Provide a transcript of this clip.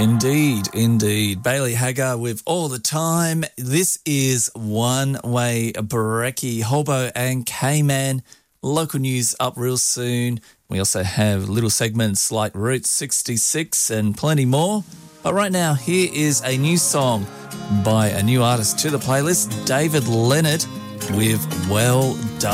Indeed. Bailey Hagar with All the Time. This is One Way Brekkie, Hobo and K-Man. Local news up real soon. We also have little segments like Route 66 and plenty more. But right now, here is a new song by a new artist to the playlist, David Leonard with Well Done.